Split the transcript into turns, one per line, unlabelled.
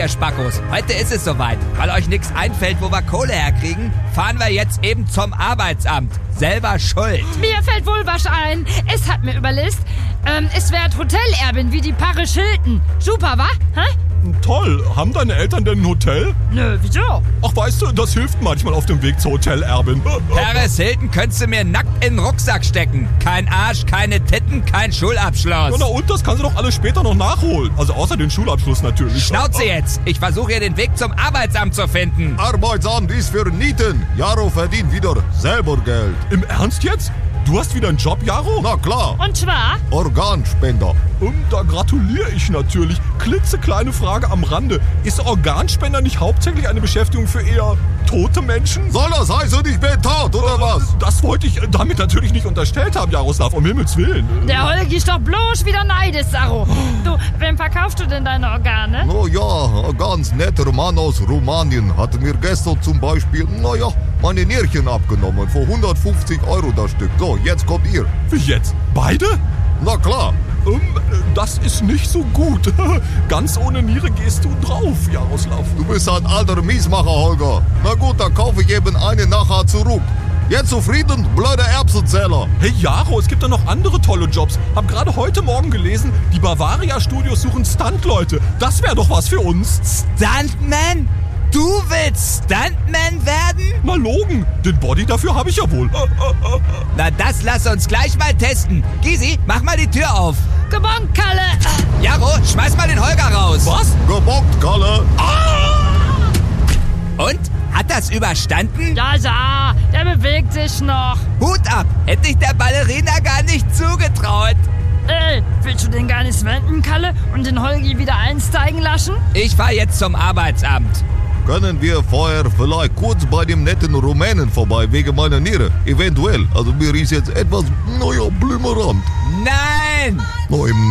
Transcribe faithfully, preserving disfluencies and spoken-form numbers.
Spackos, heute ist es soweit. Weil euch nichts einfällt, wo wir Kohle herkriegen, fahren wir jetzt eben zum Arbeitsamt. Selber schuld.
Mir fällt wohl was ein. Es hat mir überlist, ähm, es wird Hotelerbin wie die Paare Schilden. Super, wa? Hä?
Toll. Haben deine Eltern denn ein Hotel?
Nö, wieso?
Ach, weißt du, das hilft manchmal auf dem Weg zur Hotelerbin.
Paris Hilton könntest du mir nackt in den Rucksack stecken. Kein Arsch, keine Titten, kein Schulabschluss.
Ja, na und, das kannst du doch alles später noch nachholen. Also außer den Schulabschluss natürlich.
Schnauze jetzt. Ich versuche hier den Weg zum Arbeitsamt zu finden.
Arbeitsamt ist für Nieten. Jaro verdient wieder selber Geld.
Im Ernst jetzt? Du hast wieder einen Job, Jaro?
Na klar,
Und zwar?
Organspender.
Um, da gratuliere ich natürlich. Klitzekleine Frage am Rande. Ist Organspender nicht hauptsächlich eine Beschäftigung für eher tote Menschen?
Soll das heißen, ich bin tot, oder was?
Das wollte ich damit natürlich nicht unterstellt haben, Jaroslav, um Himmels Willen.
Der Holgi ist doch bloß wieder neidisch, Saro. Du, wem verkaufst du denn deine Organe?
No ja, ein ganz netter Mann aus Rumänien hat mir gestern zum Beispiel, naja, meine Nierchen abgenommen. Für hundertfünfzig Euro das Stück. So, jetzt kommt ihr.
Wie jetzt? Beide?
Na klar.
Ähm, das ist nicht so gut. Ganz ohne Niere gehst du drauf, Jaroslav.
Du bist ein alter Miesmacher, Holger. Na gut, dann kaufe ich eben eine nachher zurück. Jetzt zufrieden, blöder Erbsenzähler.
Hey Jaro, es gibt da noch andere tolle Jobs. Hab gerade heute Morgen gelesen, die Bavaria Studios suchen Stuntleute. Das wäre doch was für uns.
Stuntman? Du willst Stuntman werden?
Mal logen, den Body dafür habe ich ja wohl.
Na, das lass uns gleich mal testen. Gysi, mach mal die Tür auf.
Gebonk, Kalle.
Jaro, schmeiß mal den Holger raus.
Was?
Gebockt, Kalle.
Und? Hat das überstanden?
Ja, ja, der bewegt sich noch.
Hut ab, hätte ich der Ballerina gar nicht zugetraut.
Ey, willst du den gar nicht wenden, Kalle, und den Holgi wieder einsteigen lassen?
Ich fahr jetzt zum Arbeitsamt.
Können wir vorher vielleicht kurz bei dem netten Rumänen vorbei, wegen meiner Niere? Eventuell. Also mir ist jetzt etwas, naja, blümerant.
Nein!
No, im